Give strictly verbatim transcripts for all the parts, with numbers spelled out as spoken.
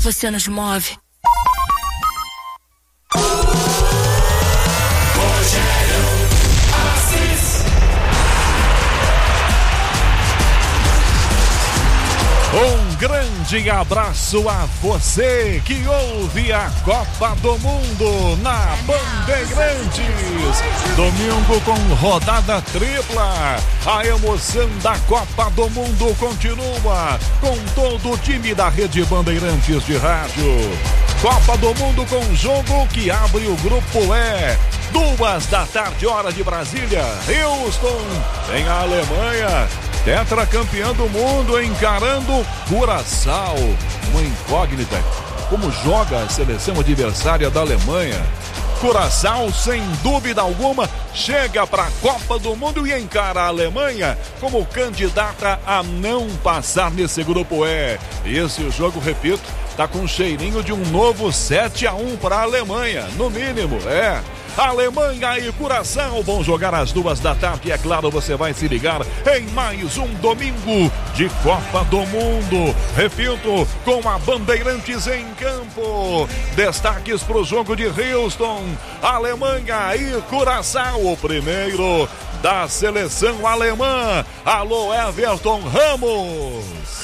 você nos move. Um grande abraço a você que ouve a Copa do Mundo na Bandeirantes. Domingo com rodada tripla. A emoção da Copa do Mundo continua com todo o time da Rede Bandeirantes de rádio. Copa do Mundo com jogo que abre o grupo E. Duas da tarde, hora de Brasília. Houston em Alemanha. Tetracampeã do mundo encarando Curaçao. Uma incógnita. Como joga a seleção adversária da Alemanha? Curaçao, sem dúvida alguma, chega para a Copa do Mundo e encara a Alemanha como candidata a não passar nesse grupo E. Esse jogo, repito, tá com um cheirinho de um novo sete a um para a Alemanha, no mínimo, é. Alemanha e Curaçao vão jogar às duas da tarde. É claro, você vai se ligar em mais um domingo de Copa do Mundo. Repito, com a Bandeirantes em campo. Destaques para o jogo de Houston. Alemanha e Curaçao, o primeiro da seleção alemã. Alô, Everton Ramos.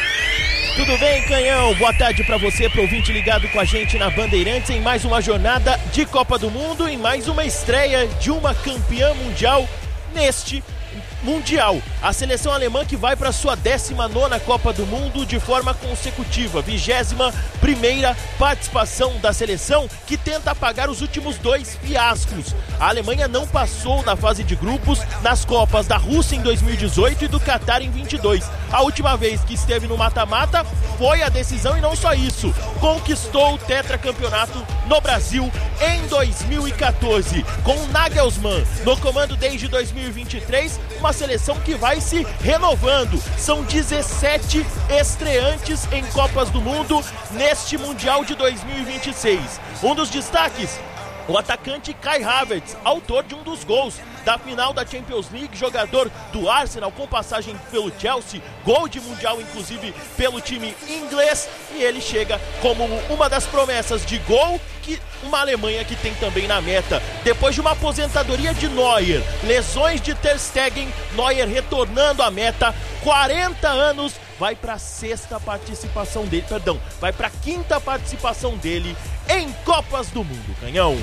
Tudo bem, Canhão? Boa tarde para você, pro ouvinte ligado com a gente na Bandeirantes em mais uma jornada de Copa do Mundo, em mais uma estreia de uma campeã mundial neste Mundial. A seleção alemã que vai para sua décima nona Copa do Mundo de forma consecutiva, vigésima primeira participação da seleção que tenta apagar os últimos dois fiascos. A Alemanha não passou na fase de grupos nas Copas da Rússia em dois mil e dezoito e do Catar em vinte e dois. A última vez que esteve no mata-mata foi a decisão e não só isso, conquistou o tetracampeonato no Brasil em dois mil e quatorze, com Nagelsmann no comando desde dois mil e vinte e três, uma seleção que vai se renovando. São dezessete estreantes em Copas do Mundo neste Mundial de dois mil e vinte e seis. Um dos destaques, o atacante Kai Havertz, autor de um dos gols da final da Champions League, jogador do Arsenal com passagem pelo Chelsea, gol de Mundial inclusive pelo time inglês, e ele chega como uma das promessas de gol que uma Alemanha que tem também na meta. Depois de uma aposentadoria de Neuer, lesões de Ter Stegen, Neuer retornando à meta, quarenta anos, vai para a sexta participação dele, perdão, vai para a quinta participação dele em Copas do Mundo, Canhão.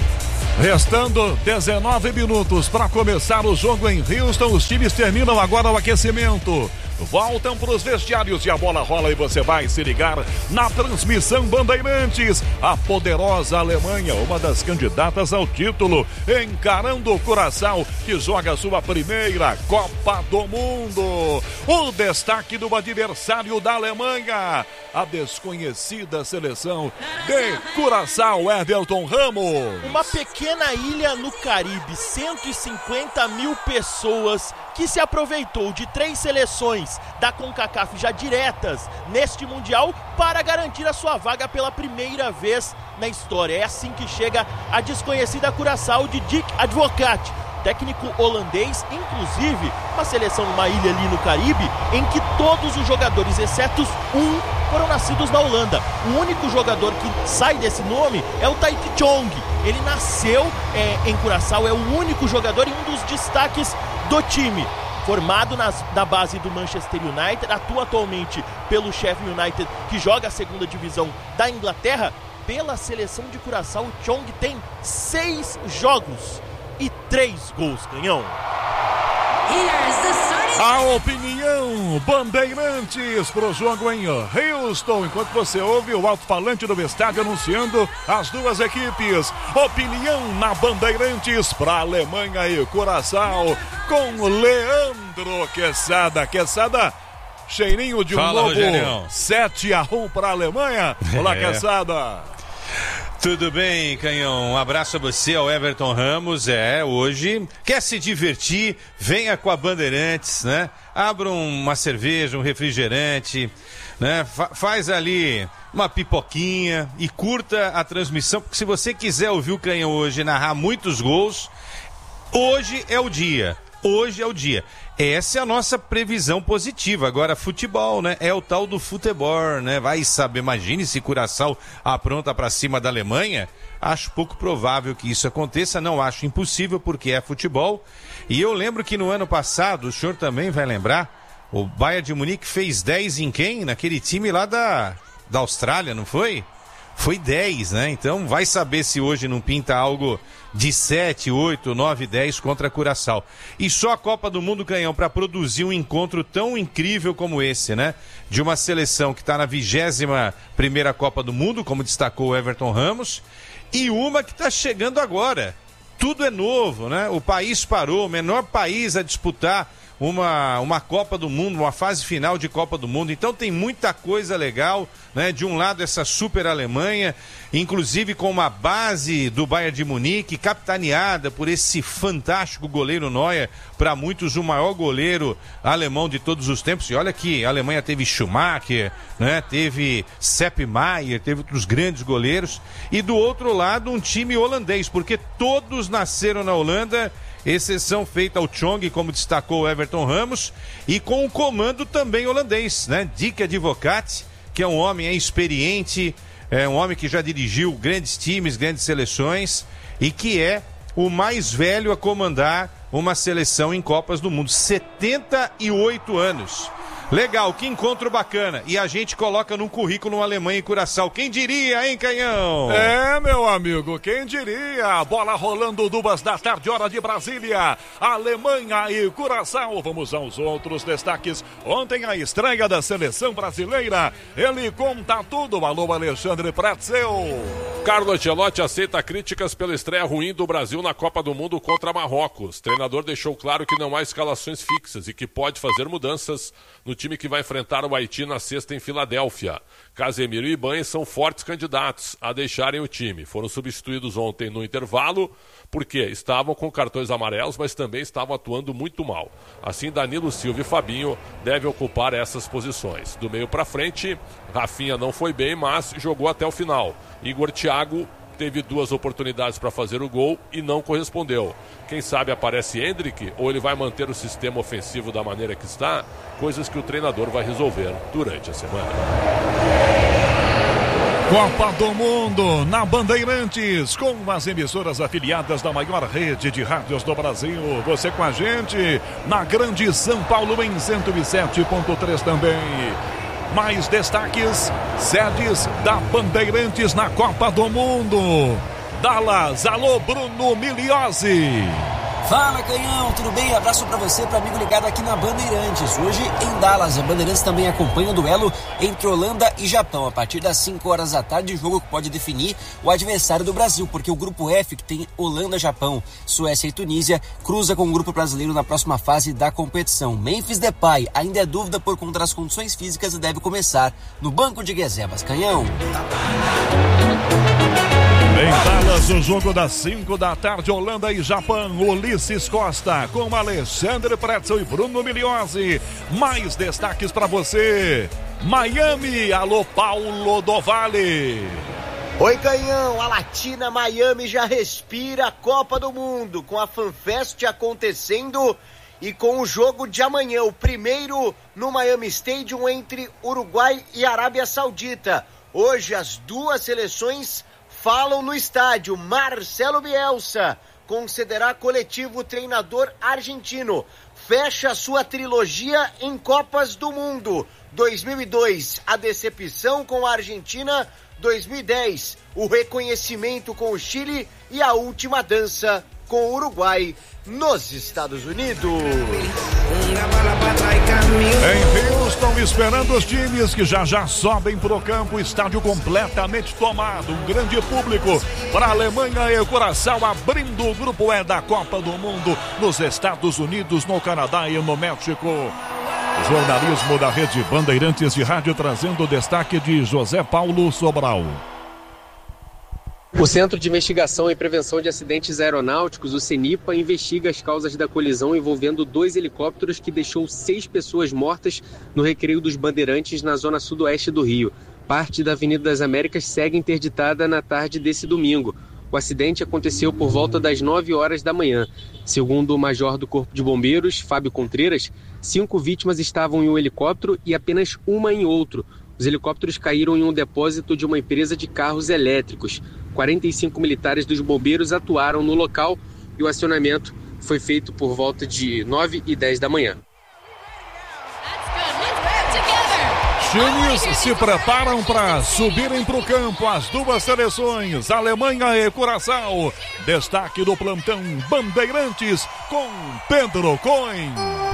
Restando dezenove minutos para começar o jogo em Houston, os times terminam agora o aquecimento. Voltam para os vestiários e a bola rola e você vai se ligar na transmissão Bandeirantes. A poderosa Alemanha, uma das candidatas ao título, encarando o Curaçao, que joga sua primeira Copa do Mundo. O destaque do adversário da Alemanha, a desconhecida seleção de Curaçao, Everton Ramos. Uma pequena ilha no Caribe, cento e cinquenta mil pessoas, que se aproveitou de três seleções da CONCACAF já diretas neste Mundial para garantir a sua vaga pela primeira vez na história. É assim que chega a desconhecida Curaçao de Dick Advocaat, técnico holandês, inclusive uma seleção, uma ilha ali no Caribe, em que todos os jogadores, exceto um, foram nascidos na Holanda. O único jogador que sai desse nome é o Tahith Chong. Ele nasceu é, em Curaçao, é o único jogador e um dos destaques do time. Formado nas, na base do Manchester United, atua atualmente pelo Sheffield United, que joga a segunda divisão da Inglaterra. Pela seleção de Curaçao, o Chong tem seis jogos e três gols, Canhão. A opinião Bandeirantes pro jogo em Houston, enquanto você ouve o alto-falante do estádio anunciando as duas equipes. Opinião na Bandeirantes para Alemanha e Curaçao com Leandro Quesada. Quesada, cheirinho de um Fala, novo Rogerião. sete a um para a Alemanha. Olá, É. Quesada. Tudo bem, Canhão? Um abraço a você, ao Everton Ramos. É, hoje quer se divertir? Venha com a Bandeirantes, né? Abra uma cerveja, um refrigerante, né? Fa- faz ali uma pipoquinha e curta a transmissão, porque se você quiser ouvir o Canhão hoje narrar muitos gols, hoje é o dia. Hoje é o dia. Essa é a nossa previsão positiva. Agora, futebol, né? É o tal do futebol, né? Vai saber, imagine se Curaçao apronta para cima da Alemanha. Acho pouco provável que isso aconteça, não acho impossível porque é futebol. E eu lembro que no ano passado, o senhor também vai lembrar, o Bayern de Munique fez dez em quem? Naquele time lá da, da Austrália, não foi? Foi dez, né? Então vai saber se hoje não pinta algo de sete, oito, nove, dez contra Curaçao. E só a Copa do Mundo, Canhão, para produzir um encontro tão incrível como esse, né? De uma seleção que está na vigésima primeira Copa do Mundo, como destacou o Everton Ramos, e uma que está chegando agora. Tudo é novo, né? O país parou, o menor país a disputar uma, uma Copa do Mundo, uma fase final de Copa do Mundo. Então tem muita coisa legal, né? De um lado essa super Alemanha, inclusive com uma base do Bayern de Munique, capitaneada por esse fantástico goleiro Neuer, para muitos o maior goleiro alemão de todos os tempos. E olha que a Alemanha teve Schumacher, né? Teve Sepp Maier, teve outros grandes goleiros. E do outro lado um time holandês, porque todos nasceram na Holanda, exceção feita ao Chong, como destacou o Everton Ramos, e com o comando também holandês, né? Dick Advocaat, que é um homem experiente, é um homem que já dirigiu grandes times, grandes seleções, e que é o mais velho a comandar uma seleção em Copas do Mundo, setenta e oito anos. Legal, que encontro bacana. E a gente coloca num currículo Alemanha e Curaçao. Quem diria, hein, Canhão? É, meu amigo, quem diria? Bola rolando, duas da tarde, hora de Brasília. Alemanha e Curaçao. Vamos aos outros destaques. Ontem a estreia da seleção brasileira. Ele conta tudo. Alô, Alexandre Pretzel. Carlo Ancelotti aceita críticas pela estreia ruim do Brasil na Copa do Mundo contra Marrocos. O treinador deixou claro que não há escalações fixas e que pode fazer mudanças no time que vai enfrentar o Haiti na sexta em Filadélfia. Casemiro e Ibanez são fortes candidatos a deixarem o time. Foram substituídos ontem no intervalo porque estavam com cartões amarelos, mas também estavam atuando muito mal. Assim, Danilo Silva e Fabinho devem ocupar essas posições. Do meio para frente, Rafinha não foi bem, mas jogou até o final. Igor Thiago teve duas oportunidades para fazer o gol e não correspondeu. Quem sabe aparece Endrick ou ele vai manter o sistema ofensivo da maneira que está, coisas que o treinador vai resolver durante a semana. Copa do Mundo na Bandeirantes, com as emissoras afiliadas da maior rede de rádios do Brasil. Você com a gente na Grande São Paulo em cento e sete ponto três também. Mais destaques, sedes da Bandeirantes na Copa do Mundo. Dallas, alô Bruno Miliozzi. Fala, Canhão, tudo bem? Abraço pra você, pro amigo ligado aqui na Bandeirantes. Hoje em Dallas, a Bandeirantes também acompanha o duelo entre Holanda e Japão. A partir das cinco horas da tarde, o jogo que pode definir o adversário do Brasil, porque o grupo F, que tem Holanda, Japão, Suécia e Tunísia, cruza com o grupo brasileiro na próxima fase da competição. Memphis Depay ainda é dúvida por conta das condições físicas e deve começar no banco de reservas. Canhão. Em Dallas, o jogo das cinco da tarde, Holanda e Japão. Ulisses Costa com Alexandre Pretzel e Bruno Miliozzi. Mais destaques para você. Miami, alô Paulo do Vale. Oi, Canhão, a Latina Miami já respira a Copa do Mundo, com a FanFest acontecendo e com o jogo de amanhã, o primeiro no Miami Stadium entre Uruguai e Arábia Saudita. Hoje as duas seleções falam no estádio. Marcelo Bielsa concederá coletivo treinador argentino. Fecha sua trilogia em Copas do Mundo. dois mil e dois, a decepção com a Argentina. dois mil e dez, o reconhecimento com o Chile. E a última dança com o Uruguai nos Estados Unidos. Em Houston, esperando os times que já já sobem pro campo, estádio completamente tomado, um grande público para a Alemanha e Curaçao, abrindo o grupo E da Copa do Mundo nos Estados Unidos, no Canadá e no México. Jornalismo da Rede Bandeirantes de Rádio, trazendo o destaque de José Paulo Sobral. O Centro de Investigação e Prevenção de Acidentes Aeronáuticos, o CENIPA, investiga as causas da colisão envolvendo dois helicópteros que deixou seis pessoas mortas no Recreio dos Bandeirantes, na zona sudoeste do Rio. Parte da Avenida das Américas segue interditada na tarde desse domingo. O acidente aconteceu por volta das nove horas da manhã. Segundo o major do Corpo de Bombeiros, Fábio Contreiras, cinco vítimas estavam em um helicóptero e apenas uma em outro. Os helicópteros caíram em um depósito de uma empresa de carros elétricos. quarenta e cinco militares dos bombeiros atuaram no local e o acionamento foi feito por volta de nove e dez da manhã. Times se preparam para subirem para o campo as duas seleções, Alemanha e Curaçao. Destaque do plantão Bandeirantes com Pedro Coin.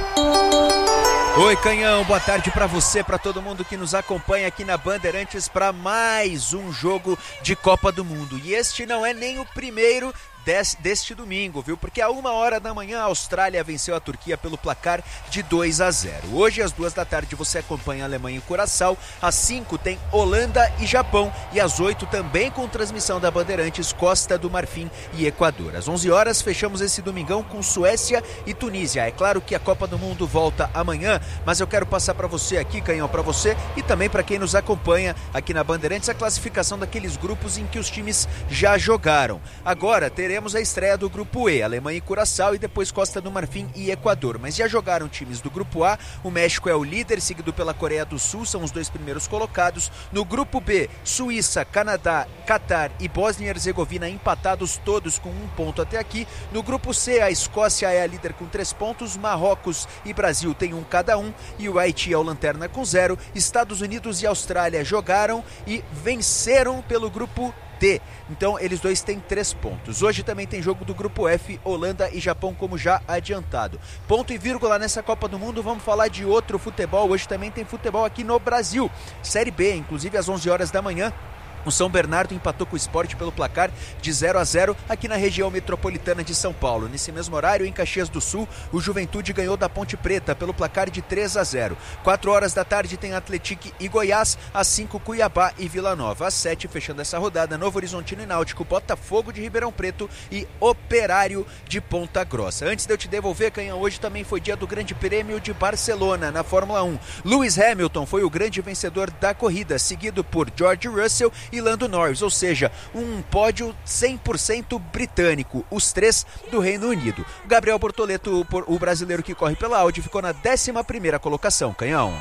Oi, Canhão, boa tarde para você, para todo mundo que nos acompanha aqui na Bandeirantes para mais um jogo de Copa do Mundo. E este não é nem o primeiro Des, deste domingo, viu? Porque a uma hora da manhã a Austrália venceu a Turquia pelo placar de dois a zero. Hoje às duas da tarde você acompanha a Alemanha e Curaçao. Às cinco tem Holanda e Japão. E às oito também com transmissão da Bandeirantes, Costa do Marfim e Equador. Às onze horas fechamos esse domingão com Suécia e Tunísia. É claro que a Copa do Mundo volta amanhã, mas eu quero passar para você aqui, Canhão, para você e também para quem nos acompanha aqui na Bandeirantes, a classificação daqueles grupos em que os times já jogaram. Agora teremos Teremos a estreia do Grupo E, Alemanha e Curaçao, e depois Costa do Marfim e Equador. Mas já jogaram times do Grupo A, o México é o líder, seguido pela Coreia do Sul, são os dois primeiros colocados. No Grupo B, Suíça, Canadá, Catar e Bósnia e Herzegovina empatados todos com um ponto até aqui. No Grupo C, a Escócia é a líder com três pontos, Marrocos e Brasil têm um cada um, e o Haiti é o lanterna com zero. Estados Unidos e Austrália jogaram e venceram pelo Grupo D. Então eles dois têm três pontos. Hoje também tem jogo do Grupo F, Holanda e Japão, como já adiantado. Ponto e vírgula nessa Copa do Mundo. Vamos falar de outro futebol. Hoje também tem futebol aqui no Brasil. Série B, inclusive às onze horas da manhã. O São Bernardo empatou com o Sport pelo placar de zero a zero aqui na região metropolitana de São Paulo. Nesse mesmo horário, em Caxias do Sul, o Juventude ganhou da Ponte Preta pelo placar de três a zero. quatro horas da tarde tem Atlético e Goiás, às cinco Cuiabá e Vila Nova. Às sete, fechando essa rodada, Novo Horizontino e Náutico, Botafogo de Ribeirão Preto e Operário de Ponta Grossa. Antes de eu te devolver, Canhão, hoje também foi dia do Grande Prêmio de Barcelona na Fórmula um. Lewis Hamilton foi o grande vencedor da corrida, seguido por George Russell e Lando Norris, ou seja, um pódio cem por cento britânico, os três do Reino Unido. O Gabriel Bortoleto, o brasileiro que corre pela Audi, ficou na décima primeira colocação, Canhão.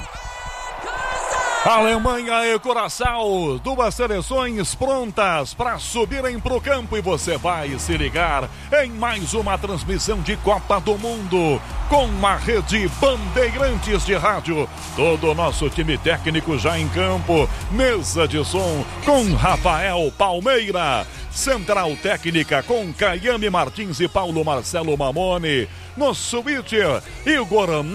Alemanha e Curaçao, duas seleções prontas para subirem para o campo, e você vai se ligar em mais uma transmissão de Copa do Mundo com uma rede Bandeirantes de rádio. Todo o nosso time técnico já em campo, mesa de som com Rafael Palmeira, central técnica com Caiame Martins e Paulo Marcelo Mamone, no switch Igor